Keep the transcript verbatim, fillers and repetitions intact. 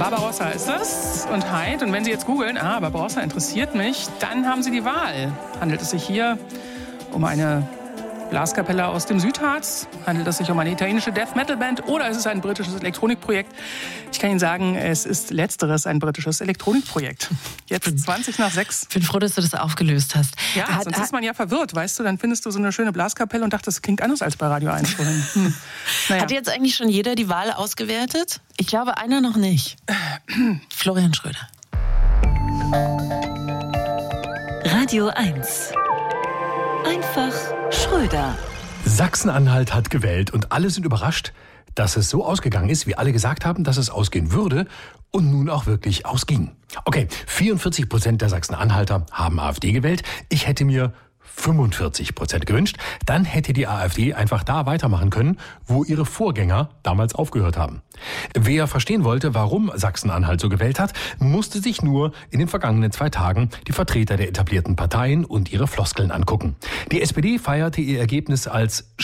Barbarossa ist das und Heid. Und wenn Sie jetzt googeln, ah, Barbarossa interessiert mich, dann haben Sie die Wahl. Handelt es sich hier um eine Blaskapelle aus dem Südharz? Handelt es sich um eine italienische Death-Metal-Band oder ist es ein britisches Elektronikprojekt? Ich kann Ihnen sagen, es ist letzteres, ein britisches Elektronikprojekt. Jetzt zwanzig nach sechs. Ich bin froh, dass du das aufgelöst hast. Ja, hat, sonst hat, ist man ja verwirrt, weißt du? Dann findest du so eine schöne Blaskapelle und dachtest, das klingt anders als bei Radio eins vorhin. Hm. Naja. Hat jetzt eigentlich schon jeder die Wahl ausgewertet? Ich glaube, einer noch nicht. Florian Schröder. Radio eins. Einfach Schröder. Sachsen-Anhalt hat gewählt und alle sind überrascht, dass es so ausgegangen ist, wie alle gesagt haben, dass es ausgehen würde und nun auch wirklich ausging. Okay, vierundvierzig Prozent der Sachsen-Anhalter haben AfD gewählt. Ich hätte mir fünfundvierzig Prozent gewünscht. Dann hätte die AfD einfach da weitermachen können, wo ihre Vorgänger damals aufgehört haben. Wer verstehen wollte, warum Sachsen-Anhalt so gewählt hat, musste sich nur in den vergangenen zwei Tagen die Vertreter der etablierten Parteien und ihre Floskeln angucken. Die S P D feierte ihr Ergebnis als